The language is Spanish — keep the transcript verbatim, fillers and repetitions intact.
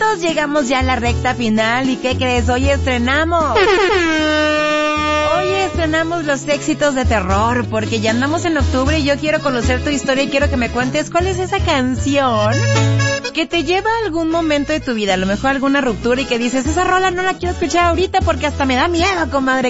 amigos, llegamos ya a la recta final. ¿Y qué crees? Hoy estrenamos. Hoy estrenamos los éxitos de terror, porque ya andamos en octubre y yo quiero conocer tu historia y quiero que me cuentes cuál es esa canción que te lleva a algún momento de tu vida, a lo mejor alguna ruptura y que dices, esa rola no la quiero escuchar ahorita porque hasta me da miedo, comadre.